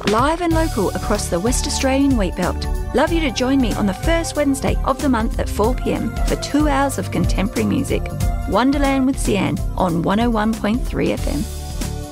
live and local across the West Australian Wheatbelt. Love you to join me on the first Wednesday of the month at 4 p.m. for 2 hours of contemporary music. Wonderland with Sian on 101.3 FM.